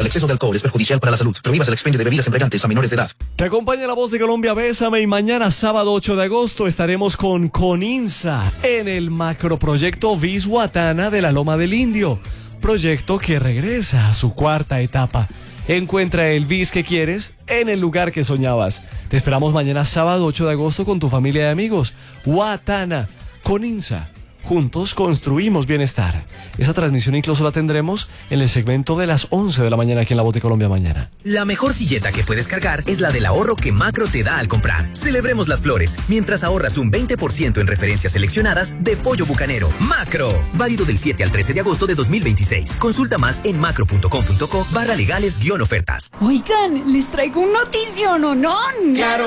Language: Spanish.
El exceso de alcohol es perjudicial para la salud. Prohíbas el expendio de bebidas embriagantes a menores de edad. Te acompaña la voz de Colombia, Bésame, y mañana sábado 8 de agosto estaremos con Coninsa en el macroproyecto Vis Guatana de la Loma del Indio. Proyecto que regresa a su cuarta etapa. Encuentra el bis que quieres en el lugar que soñabas. Te esperamos mañana sábado 8 de agosto con tu familia y amigos. Guatana, Coninsa. Juntos construimos bienestar. Esa transmisión incluso la tendremos en el segmento de las 11 de la mañana aquí en La Voz de Colombia mañana. La mejor silleta que puedes cargar es la del ahorro que Macro te da al comprar. Celebremos las flores, mientras ahorras un 20% en referencias seleccionadas de Pollo Bucanero. Macro. Válido del 7 al 13 de agosto de 2026. Consulta más en macro.com.co/legales-ofertas. Oigan, les traigo un notición, ¿o no? Claro